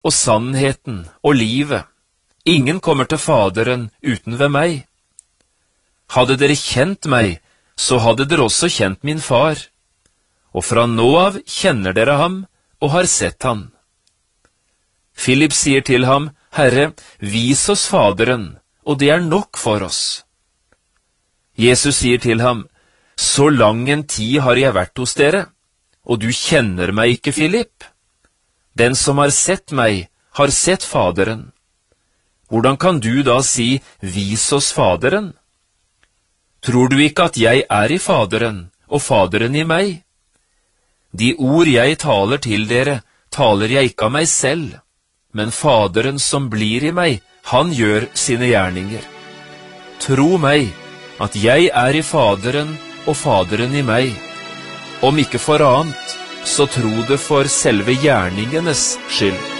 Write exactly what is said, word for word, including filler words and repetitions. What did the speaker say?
og sannheten og livet. Ingen kommer til Faderen uten ved meg. Hadde dere kjent meg, så hadde dere også kjent min far. Og fra nå av kjenner dere ham og har sett han. Philip sier til ham, Herre, vis oss Faderen, og det er nok for oss. Jesus sier til ham, så lang en tid har jeg vært hos dere, og du kjenner meg ikke, Philip. Den som har sett meg, har sett Faderen. Hvordan kan du da si, vis oss Faderen? Tror du ikke at jeg er i Faderen, og Faderen i meg? De ord jeg taler til dere, taler jeg ikke av meg selv, men Faderen som blir i meg, han gjør sine gjerninger. Tro meg, at jeg er i Faderen, og Faderen i meg. Om ikke for annet, så tro det for selve gjerningenes skyld.